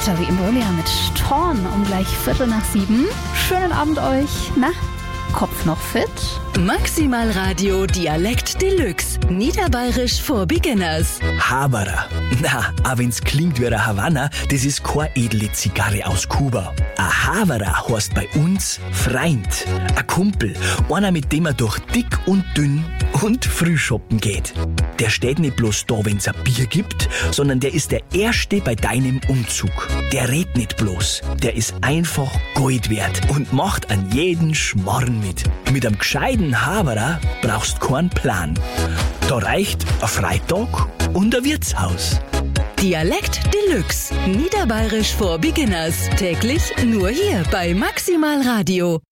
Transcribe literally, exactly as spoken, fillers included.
Natalie Imbruglia mit Torn um gleich Viertel nach sieben. Schönen Abend euch. Na, Kopf noch fit? Maximal Radio Dialekt Deluxe. Niederbayerisch for Beginners. Havara. Na, auch wenn's klingt wie eine Havanna, das ist keine edle Zigarre aus Kuba. A Havara heißt bei uns Freund, ein Kumpel, einer, mit dem man durch dick und dünn und früh shoppen geht. Der steht nicht bloß da, wenn's ein Bier gibt, sondern der ist der Erste bei deinem Umzug. Der redet nicht bloß, der ist einfach Gold wert und macht an jeden Schmarrn mit. Mit einem gescheiten Havara brauchst keinen Plan. Da reicht ein Freitag und ein Wirtshaus. Dialekt Deluxe. Niederbayerisch for Beginners. Täglich nur hier bei Maximal Radio.